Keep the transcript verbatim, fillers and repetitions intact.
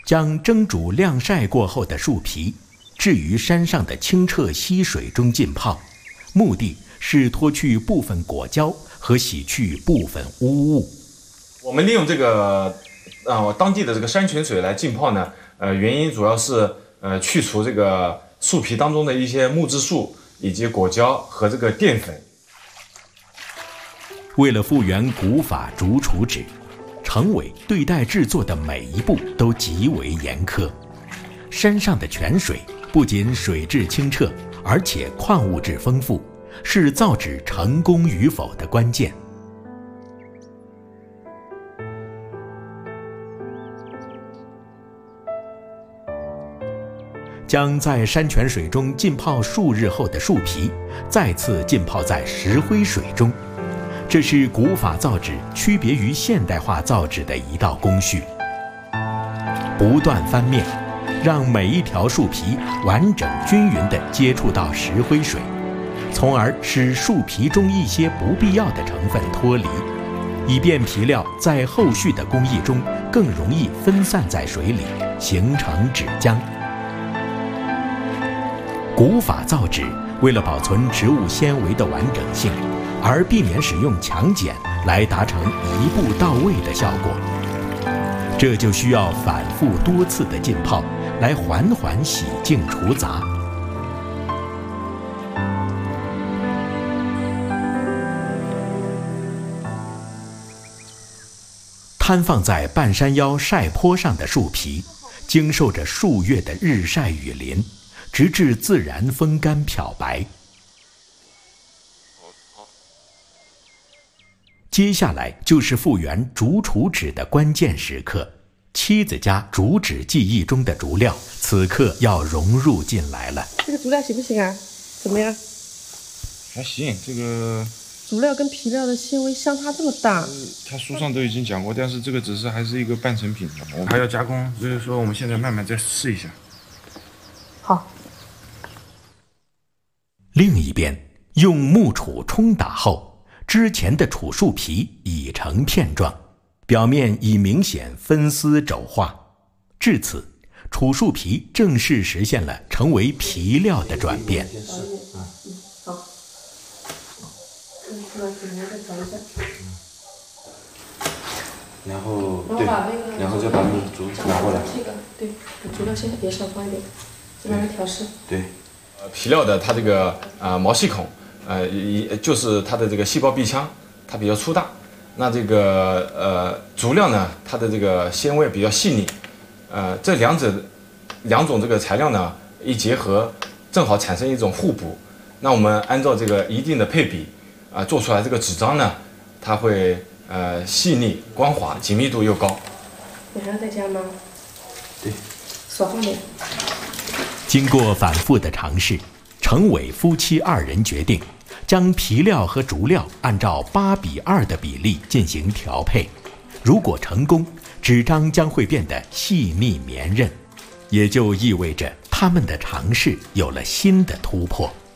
将蒸煮晾晒过后的树皮置于山上的清澈溪水中浸泡，目的是脱去部分果胶和洗去部分污物。 我们利用这个呃当地的这个山泉水来浸泡呢，呃原因主要是呃去除这个树皮当中的一些木质素以及果胶和这个淀粉。 为了复原古法竹储纸，程伟对待制作的每一步都极为严苛。山上的泉水不仅水质清澈，而且矿物质丰富，是造纸成功与否的关键。将在山泉水中浸泡数日后的树皮，再次浸泡在石灰水中。这是古法造纸区别于现代化造纸的一道工序。不断翻面，让每一条树皮完整均匀地接触到石灰水，从而使树皮中一些不必要的成分脱离，以便皮料在后续的工艺中更容易分散在水里，形成纸浆。古法造纸为了保存植物纤维的完整性，而避免使用强碱来达成一步到位的效果，这就需要反复多次的浸泡来缓缓洗净除杂。摊放在半山腰晒坡上的树皮，经受着数月的日晒雨淋，直至自然风干漂白。接下来就是复原竹储纸的关键时刻，妻子家竹纸技艺中的竹料，此刻要融入进来了。 这个竹料行不行啊？怎么样？ 还行，这个竹料跟皮料的纤维相差这么大。呃、 他书上都已经讲过，但是这个只是还是一个半成品，我们还要加工，所以说我们现在慢慢再试一下。 好。 另一边，用木杵冲打后，之前的杵树皮已成片状，表面已明显分丝肘化。至此，杵树皮正式实现了成为皮料的转变。 嗯，好。嗯，再调一下。 然后对，然后再把那个竹拿过来。 这个对，竹料先别少放一点，再慢慢调试。 对。 呃，皮料的它这个呃毛细孔，呃，也就是它的这个细胞壁腔，它比较粗大。那这个呃竹料呢，它的这个纤维比较细腻。呃，这两者两种这个材料呢一结合，正好产生一种互补。那我们按照这个一定的配比啊、呃，做出来这个纸张呢，它会呃细腻光滑，紧密度又高。 你还要再加吗？ 对， 少放点。 经过反复的尝试，程伟夫妻二人决定将皮料和竹料按照八比二的比例进行调配。如果成功，纸张将会变得细腻绵韧，也就意味着他们的尝试有了新的突破。